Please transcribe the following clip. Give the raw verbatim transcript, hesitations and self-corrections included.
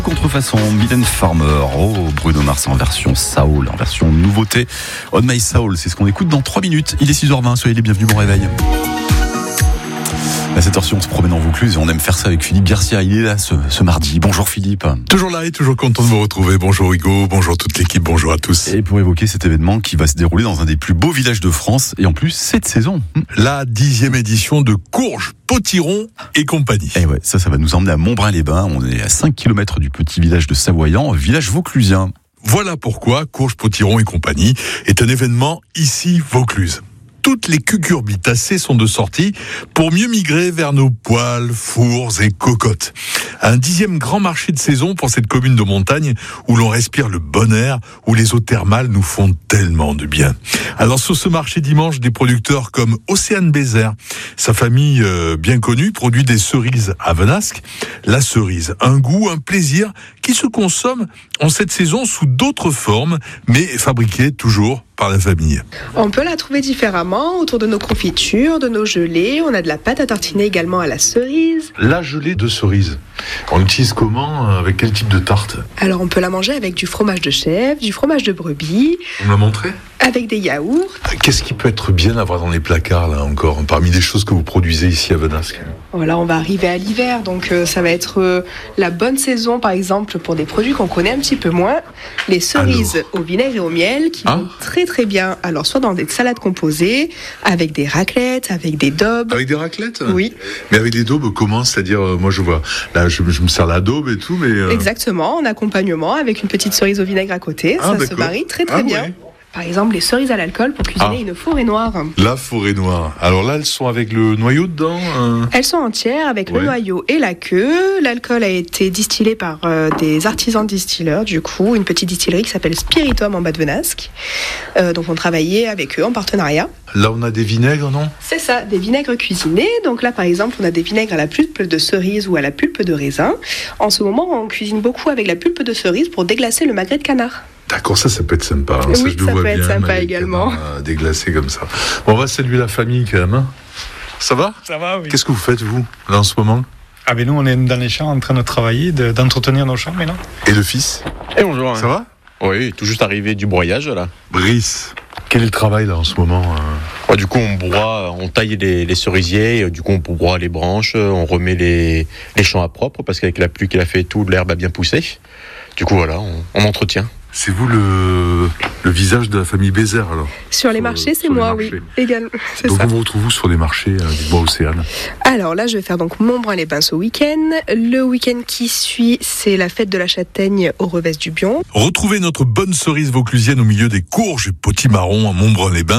Contrefaçon, Mylène Farmer, oh Bruno Mars en version Soul, en version nouveauté. On My Soul, c'est ce qu'on écoute dans trois minutes. Il est six heures vingt, soyez les bienvenus, bon réveil. À cette heure-ci, on se promène en Vaucluse et on aime faire ça avec Philippe Garcia. Il est là ce, ce mardi. Bonjour Philippe. Toujours là et toujours content de vous retrouver. Bonjour Hugo, bonjour toute l'équipe, bonjour à tous. Et pour évoquer cet événement qui va se dérouler dans un des plus beaux villages de France et en plus cette saison. La dixième édition de Courges, Potiron et compagnie. Et ouais, ça, ça va nous emmener à Montbrun-les-Bains. On est à cinq kilomètres du petit village de Savoyant, village vauclusien. Voilà pourquoi Courges, Potiron et compagnie est un événement ici Vaucluse. Toutes les cucurbitacées sont de sortie pour mieux migrer vers nos poêles, fours et cocottes. Un dixième grand marché de saison pour cette commune de montagne où l'on respire le bon air, où les eaux thermales nous font tellement de bien. Alors sur ce marché dimanche, des producteurs comme Océane Bézère, sa famille euh, bien connue, produit des cerises à Venasque. La cerise, un goût, un plaisir qui se consomme en cette saison sous d'autres formes, mais fabriquées toujours par la famille. On peut la trouver différemment autour de nos confitures, de nos gelées. On a de la pâte à tartiner également à la cerise. La gelée de cerise, on l'utilise comment? Avec quel type de tarte? Alors on peut la manger avec du fromage de chèvre, du fromage de brebis. Vous me la montrez? Avec des yaourts. Qu'est-ce qui peut être bien à avoir dans les placards là encore, parmi les choses que vous produisez ici à Venasque? Voilà, on va arriver à l'hiver, donc euh, ça va être euh, la bonne saison par exemple pour des produits qu'on connaît un petit peu moins. Les cerises alors, au vinaigre et au miel qui ah. vont très très bien. Alors soit dans des salades composées, avec des raclettes, avec des daubes. Avec des raclettes? Oui. Mais avec des daubes comment? C'est-à-dire, euh, moi je vois, là je, je me sers la daube et tout, mais... Euh... Exactement, en accompagnement avec une petite cerise au vinaigre à côté, ah, ça d'accord. se marie très très ah, bien. Ouais. Par exemple, les cerises à l'alcool pour cuisiner ah. une forêt noire. La forêt noire. Alors là, elles sont avec le noyau dedans euh... Elles sont entières avec ouais. le noyau et la queue. L'alcool a été distillé par euh, des artisans distilleurs, du coup, une petite distillerie qui s'appelle Spiritum en bas de Venasque. Euh, donc on travaillait avec eux en partenariat. Là, on a des vinaigres, non? C'est ça, des vinaigres cuisinés. Donc là, par exemple, on a des vinaigres à la pulpe de cerise ou à la pulpe de raisin. En ce moment, on cuisine beaucoup avec la pulpe de cerise pour déglacer le magret de canard. D'accord, ça, ça peut être sympa. Hein. Oui, ça, ça, je ça peut vois être bien, sympa également. Euh, déglacé comme ça. Bon, on va saluer la famille quand même. Hein. Ça va? Ça va, oui. Qu'est-ce que vous faites, vous, là, en ce moment? Ah ben nous, on est dans les champs en train de travailler, de, d'entretenir nos champs maintenant. Et le fils? Et bonjour. Ça hein. va? Oui, tout juste arrivé du broyage, là. Brice, quel est le travail, là, en ce moment euh... ouais, Du coup, on broie, on taille les, les cerisiers, du coup, on broie les branches, on remet les, les champs à propre, parce qu'avec la pluie qu'il a fait, tout l'herbe a bien poussé. Du coup, voilà, on, on entretient. C'est vous le, le visage de la famille Bézère, alors? Sur les marchés, c'est moi, oui, également. C'est donc ça. on vous retrouve où sur les marchés, euh, dites-moi, Océane? Alors là, je vais faire donc Montbrun-les-Bains ce week-end. Le week-end qui suit, c'est la fête de la châtaigne au Revest du Bion. Retrouvez notre bonne cerise vauclusienne au milieu des courges et potimarrons à Montbrun-les-Bains.